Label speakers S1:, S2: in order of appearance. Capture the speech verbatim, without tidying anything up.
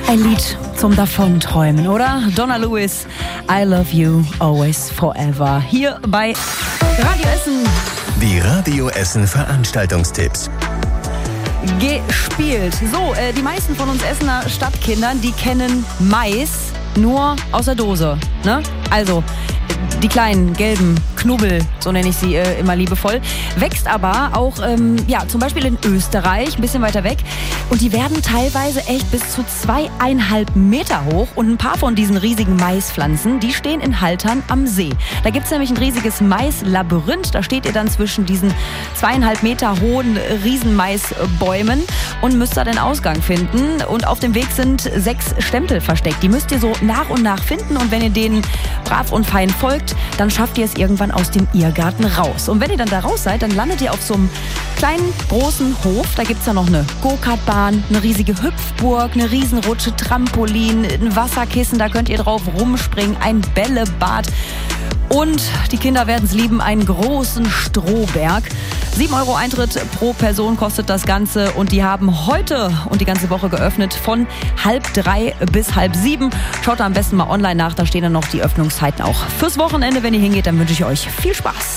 S1: Ein Lied zum Davonträumen, oder? Donna Lewis, I Love You Always Forever. Hier bei Radio Essen.
S2: Die Radio Essen Veranstaltungstipps.
S1: Gespielt. So, äh, die meisten von uns Essener Stadtkindern, die kennen Mais nur aus der Dose. Ne? Also die kleinen gelben Knubbel, so nenne ich sie äh, immer liebevoll, wächst aber auch ähm, ja, zum Beispiel in Österreich, ein bisschen weiter weg. Und die werden teilweise echt bis zu zweieinhalb Meter hoch. Und ein paar von diesen riesigen Maispflanzen, die stehen in Haltern am See. Da gibt es nämlich ein riesiges Maislabyrinth. Da steht ihr dann zwischen diesen zweieinhalb Meter hohen Riesenmaisbäumen und müsst da den Ausgang finden. Und auf dem Weg sind sechs Stempel versteckt. Die müsst ihr so nach und nach finden. Und wenn ihr denen brav und fein folgt, dann schafft ihr es irgendwann aus dem Irrgarten raus. Und wenn ihr dann da raus seid, dann landet ihr auf so einem kleinen, großen Hof. Da gibt es ja noch eine Go-Kart-Bahn, eine riesige Hüpfburg, eine Riesenrutsche, Trampolin, ein Wasserkissen, da könnt ihr drauf rumspringen, ein Bällebad. Und die Kinder werden es lieben, einen großen Strohberg. sieben Euro Eintritt pro Person kostet das Ganze. Und die haben heute und die ganze Woche geöffnet von halb drei bis halb sieben. Schaut da am besten mal online nach, da stehen dann noch die Öffnungszeiten auch fürs Wochenende. Wenn ihr hingeht, dann wünsche ich euch viel Spaß.